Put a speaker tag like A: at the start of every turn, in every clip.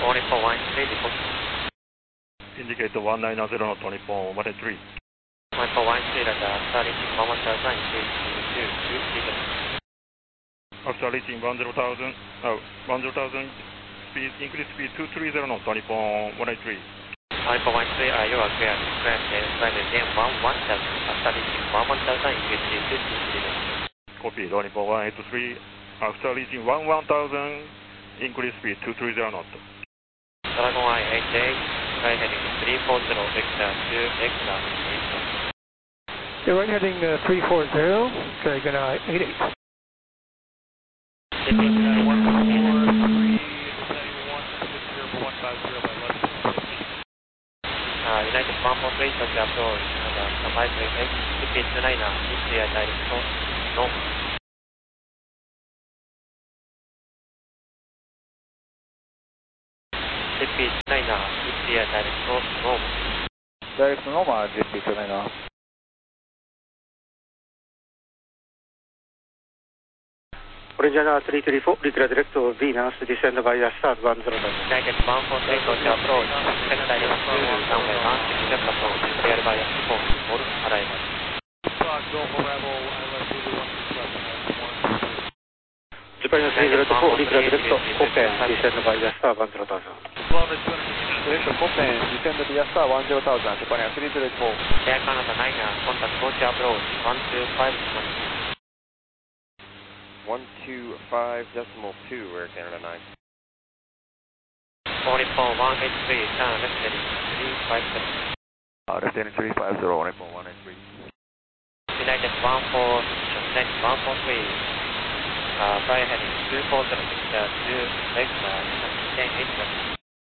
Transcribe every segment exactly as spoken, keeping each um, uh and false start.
A: Nippon one eight three, report.
B: Indicate one nine zero knot Nippon one eight three.
A: Nippon one eight three, roger, after reaching one one thousand, increase to two diesel.
B: After reaching one zero thousand, oh, one zero thousand, speed, increase speed two three zero knot Nippon one eight three.
A: Nippon one eight three, uh, you are clear to climb the flight again one one thousand, after reaching one one thousand, increase to two diesel.
B: Copy, Nippon one eight three, after reaching one one thousand, increase speed two three zero knot.
A: Dragon one eight eight, sky heading three four zero, vector two X R.
C: You're right heading uh, three four zero, Dragon uh, eight eight.
A: Shipping uh, one four three,
C: one five zero by left.
A: Uh, United one four three, touch approach, and uh, five three eight, speed two nine, east air direct course, no. Speed two nine, east air direct course, no.
D: Direct normal, G P two nine.
E: Original three three four, declare direct to Venus, descend via start one zero.
A: United one four three, touch approach, set direct to runway one six left approach, clear by support, all arrival.
E: Japan three zero four, declare direct to Copen, descend via start one zero thousand.
D: Direct to Copen, descend via start one zero thousand, Japan three zero four.
A: Air Canada nine, contact touch approach, one two five one.
F: one two five decimal two, Air Canada nine.
A: Nippon one eight three, turn left heading three five seven.
D: Uh, left heading three five zero, Nippon one eight three.
A: United one four, United one four three, uh, fly heading two four zero, vector two X R, ten eight seven.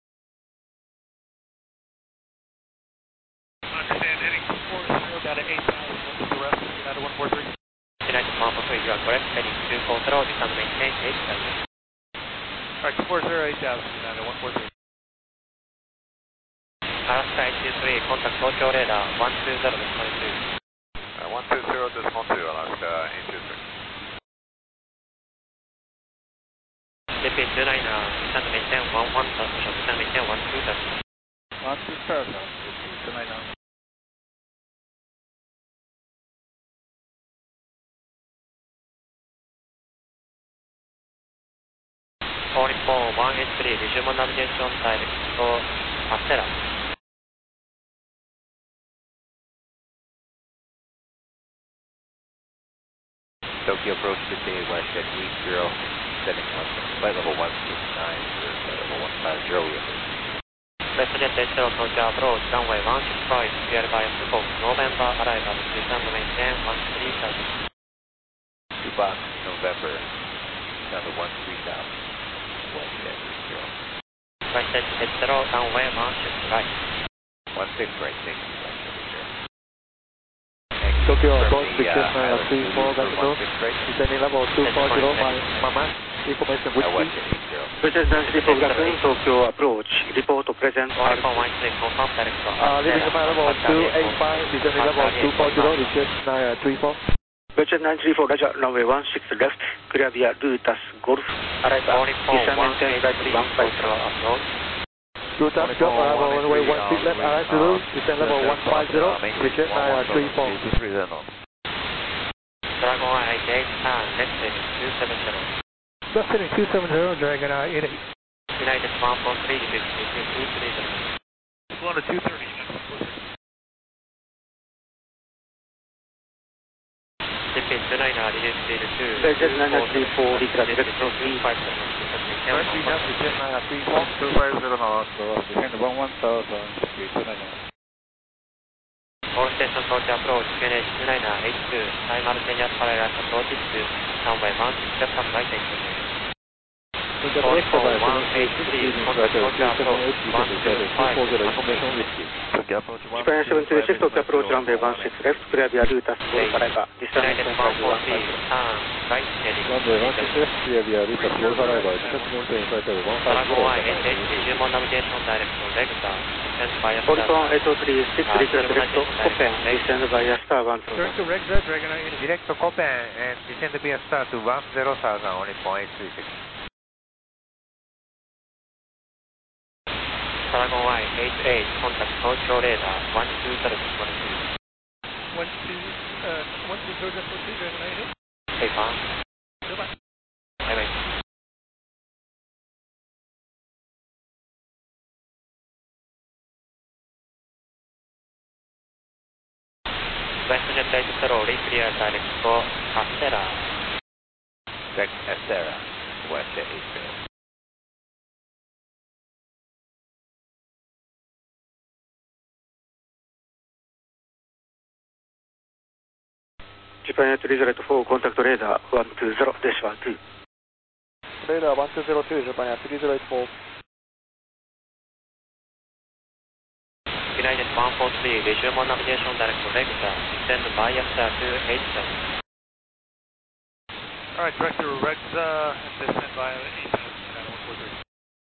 C: Understand heading two four zero, down to eight thousand, what's the rest of United one four three?
A: United one four three, you are correct, heading two four zero, descend maintain eight thousand.
C: Alright, two four zero, eight thousand, United one four three.
A: Alaska eight two three, contact Tokyo radar one two zero decimal two.
D: Uh, one two zero decimal two, Alaska eight two three.
A: J P two nine, descend maintain one one thousand, descend maintain one two thousand.
D: one two thousand, J P two nine.
A: Nippon one eight three, resume navigation direct to Astera.
F: Tokyo approach today west at eight zero, setting one, flight level one six nine, flight level one five zero.
A: Westjet eight zero, touch approach, runway one six five, clear by support, November arrival, descend maintain one three thousand.
F: Two box November, down to one three thousand. Westjet eight zero.
A: Westjet eight zero, runway one six right.
F: one six right, thank you.
D: Tokyo
F: From
D: approach,
F: the,
D: Victor
F: uh,
D: nine three four, Gatineau, descending level two four zero, Mama, information
F: Uh,
D: whiskey.
F: Westjet eight zero.
E: British nine three four, Gatineau, Tokyo approach, report to present.
A: Nippon one eight three, confirm direct to
D: Uh, leaving
A: Astera.
D: Japan level two eight five, descending level two four zero, Richard nine three four.
E: British nine three four, roger, runway one six left, clear via Duitas Golf, arrival, descend maintain flight one five zero.
A: approach.
D: Duitas Golf, arrival runway one six left, arrive Zulu, descend level one five zero, Richard nine three four.
A: Dragon one eight eight, turn left heading two seven zero.
C: Left heading two seven zero, Dragon uh, eight eight.
A: United one four three, repeat two three zero.
C: One to two thirty, United one four three.
A: Repeat two nine, reduce speed to
E: British nine three four, declare direct to
A: two five zero.
D: First, we have Richard nine three four, two five zero knots, descend one one thousand, speed two nine.
A: All station touch approach, Q N H two nine eight two, simultaneous parallel approach to runway one six left and right eight. Nippon one eight three, contact touch approach, one two five.
E: Japan seven three six, Tokyo approach, runway one six left, clear via Duitas Golf, arrival, descend
A: United
E: maintain
A: one
E: flight
A: four
E: one
A: three,
E: five zero.
A: turn right heading.
D: Runway one six left, clear via Duitas Golf, arrival, descend maintain flight level one five
A: Dragon
D: zero.
A: one eight eight, resume navigation direct to vector, descend via
E: Horizon eight three six, declare direct to Copen, descend via star one zero.
C: Direct to Rexer, Dragon eight eight.
G: Direct to Copen and descend via star to one zero thousand, only point eight three six.
A: Paragon Y eight eight, contact Tokyo radar one two zero four two.
C: one two, uh, one two zero four two, Dragon eight eight.
A: Take off.
C: Goodbye.
A: Bye bye. WestJet eight slowly, clear direct for Astera.
F: Direct Astera, WestJet eight zero.
E: Japan three zero four, contact radar one two zero dash one two.
D: Radar one two zero two, Japan three zero four.
A: United one four three, resume on navigation direct to Vector, descend by Astera two eight seven.
G: Alright, direct to Rexa, descend by eight seven.